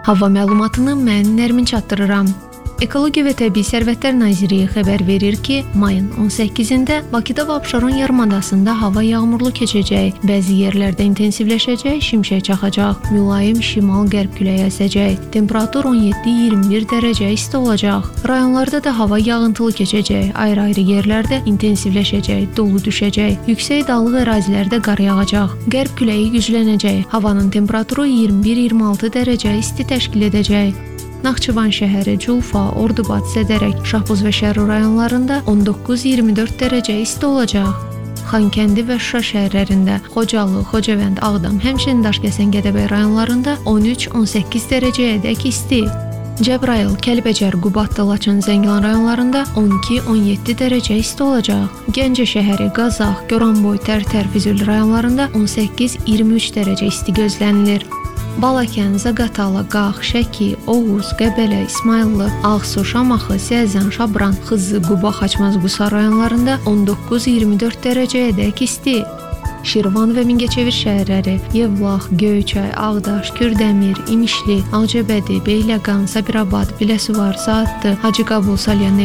Hava məlumatını mən Nərmin çatdırıram. Ekologiya və Təbii Sərvətlər Nazirliyi xəbər verir ki, mayın 18-də Bakıda və Abşeron yarımadasında hava yağmurlu keçəcək, bəzi yerlərdə intensivləşəcək, şimşək çaxacaq, mülayim şimal-qərb küləyi əsəcək, temperatur 17-21 dərəcə isti olacaq. Rayonlarda da hava yağıntılı keçəcək, ayrı-ayrı yerlərdə intensivləşəcək, dolu düşəcək, yüksək dağlıq ərazilərdə qar yağacaq, qərb küləyi güclənəcək, havanın temperaturu 21-26 dərəcə isti təşkil edəcək. Naxçıvan şəhəri, Culfa, Ordubad, Sədərək, Şahbuz və Şərur rayonlarında 19-24 dərəcə isti olacaq. Xankəndi və Şuşa şəhərlərində, Xocalı, Xocavənd, Ağdam, həmçinin Daşkəsən, Gədəbəy rayonlarında 13-18 dərəcəyədək isti. Cəbrayıl, Kəlbəcər, Qubadlı, Laçın, Zəngilan rayonlarında 12-17 dərəcə isti olacaq. Gəncə şəhəri, Qazax, Goranboy, Tərtər, Füzuli rayonlarında 18-23 dərəcə isti gözlənilir. Balakən, Zaqatala, Qax, Şəki, Oğuz, Qəbələ, İsmayıllı, Ağsu, Şamaxı, Səzən, Şabran, Xızı, Quba, Xaçmaz, Qusar rayonlarında 19-24 dərəcəyədək isti. Şirvan və Mingəçevir şəhərləri, Yevlax, Göyçay, Ağdaş, Kürdəmir, İmişli, Ağcabədi, Beyləqan, Sabirabad, Biləsuvar, Saatlı, Hacıqabul, Salyan,